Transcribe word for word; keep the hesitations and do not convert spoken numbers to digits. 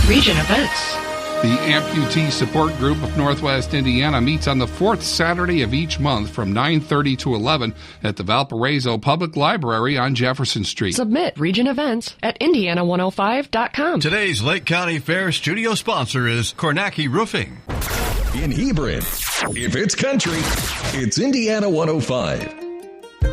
Region Events. The Amputee Support Group of Northwest Indiana meets on the fourth Saturday of each month from nine thirty to eleven at the Valparaiso Public Library on Jefferson Street. Submit Region Events at indiana one oh five dot com. Today's Lake County Fair studio sponsor is Kornacki Roofing. In Hebron, if it's country, it's Indiana one oh five.